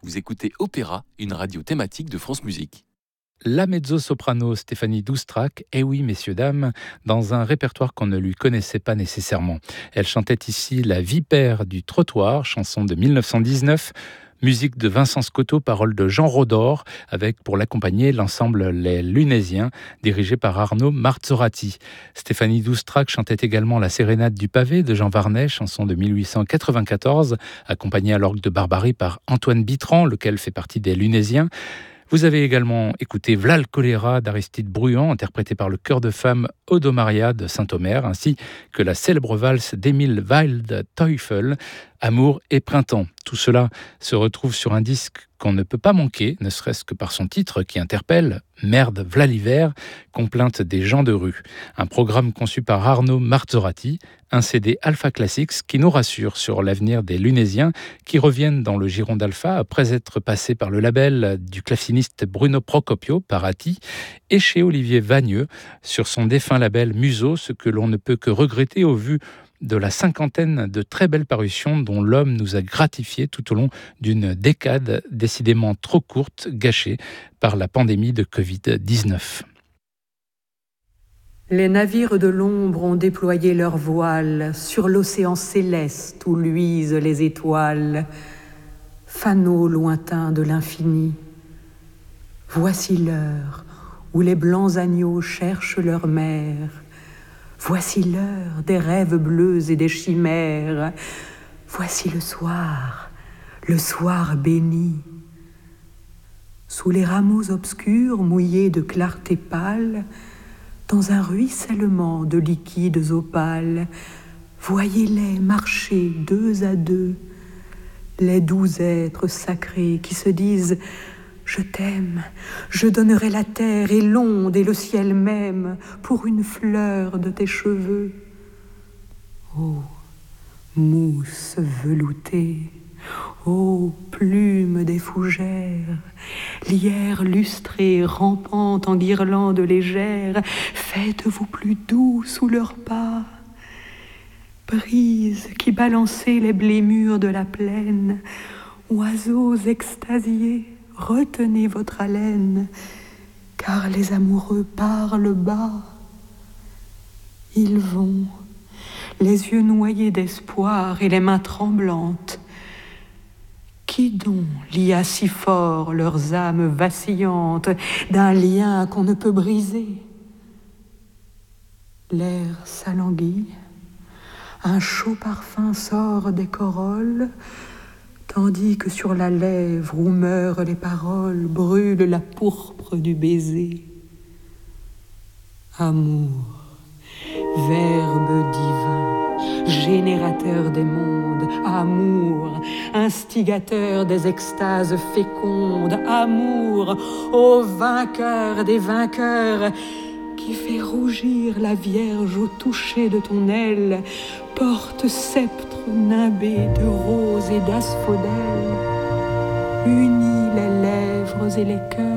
Vous écoutez Opéra, une radio thématique de France Musique. La mezzo-soprano Stéphanie Doustrac, eh oui messieurs dames, dans un répertoire qu'on ne lui connaissait pas nécessairement. Elle chantait ici La Vipère du trottoir, chanson de 1919, musique de Vincent Scotto, paroles de Jean Rodor, avec pour l'accompagner l'ensemble Les Lunésiens, dirigé par Arnaud Marzorati. Stéphanie Doustrac chantait également La Sérénade du pavé de Jean Varnet, chanson de 1894, accompagnée à l'orgue de Barbarie par Antoine Bitran, lequel fait partie des Lunésiens. Vous avez également écouté V'là le choléra d'Aristide Bruant, interprété par le chœur de femmes Odomaria de Saint-Omer, ainsi que la célèbre valse d'Emile Waldteufel, Amour et printemps. Tout cela se retrouve sur un disque qu'on ne peut pas manquer, ne serait-ce que par son titre qui interpelle Merde, v'là l'hiver, complainte des gens de rue. Un programme conçu par Arnaud Marzorati, un CD Alpha Classics qui nous rassure sur l'avenir des Lunésiens qui reviennent dans le giron d'Alpha après être passés par le label du claveciniste Bruno Procopio, Parati, et chez Olivier Vagneux sur son défunt label Museau, ce que l'on ne peut que regretter au vu de la cinquantaine de très belles parutions dont l'homme nous a gratifié tout au long d'une décade décidément trop courte, gâchée par la pandémie de Covid-19. Les navires de l'ombre ont déployé leurs voiles sur l'océan céleste où luisent les étoiles, fanaux lointains de l'infini. Voici l'heure où les blancs agneaux cherchent leur mère. Voici l'heure des rêves bleus et des chimères. Voici le soir béni. Sous les rameaux obscurs mouillés de clarté pâle, dans un ruissellement de liquides opales, voyez-les marcher deux à deux, les doux êtres sacrés qui se disent « Je t'aime, je donnerai la terre et l'onde et le ciel même pour une fleur de tes cheveux. » Ô mousse veloutée, ô plume des fougères, lierre lustrée rampant en guirlandes légères, faites-vous plus doux sous leurs pas. Brise qui balancez les blés mûrs de la plaine, oiseaux extasiés, retenez votre haleine, car les amoureux parlent bas. Ils vont, les yeux noyés d'espoir et les mains tremblantes. Qui donc lia si fort leurs âmes vacillantes d'un lien qu'on ne peut briser? L'air s'alanguit, un chaud parfum sort des corolles, tandis que sur la lèvre où meurent les paroles brûle la pourpre du baiser. Amour, verbe divin, générateur des mondes, amour, instigateur des extases fécondes, amour, ô vainqueur des vainqueurs, qui fait rougir la Vierge au toucher de ton aile, porte-sceptre nimbé de roses et d'asphodèles, unis les lèvres et les cœurs,